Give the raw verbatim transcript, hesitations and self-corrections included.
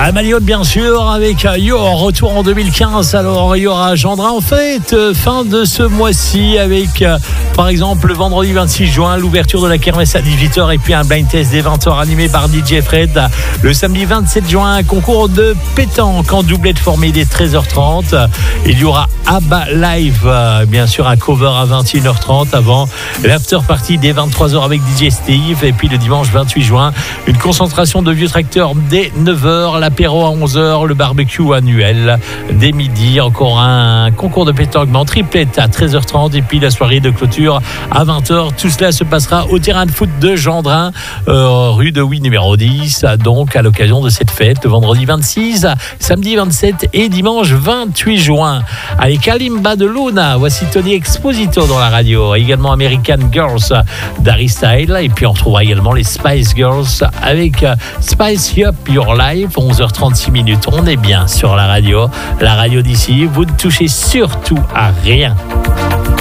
À Maliotte, bien sûr, avec Yo, retour en deux mille quinze. Alors, il y aura Gendrin en fête, fin de ce mois-ci, avec, par exemple, le vendredi vingt-six juin, l'ouverture de la kermesse à dix-huit heures et puis un blind test dès vingt heures animé par D J Fred. Le samedi vingt-sept juin, un concours de pétanque en doublette formé dès treize heures trente. Il y aura ABBA Live, bien sûr, un cover à vingt et une heures trente avant l'after party dès vingt-trois heures avec D J Steve. Et puis le dimanche vingt-huit juin, une concentration de vieux tracteurs dès neuf heures, l'apéro à onze heures, le barbecue annuel dès midi, encore un concours de pétanque en triplette à treize heures trente et puis la soirée de clôture à vingt heures. Tout cela se passera au terrain de foot de Gendrin, euh, rue de Huy numéro dix, donc à l'occasion de cette fête, le vendredi vingt-six, samedi vingt-sept et dimanche vingt-huit juin. Allez, Kalimba de Luna, voici Tony Exposito dans la radio, également American Girls d'Harry Styles, et puis on retrouvera également les Spice Girls avec Spice Up Your Life, onze heures trente-six minutes. On est bien sur la radio, la radio d'ici, vous ne touchez surtout à rien.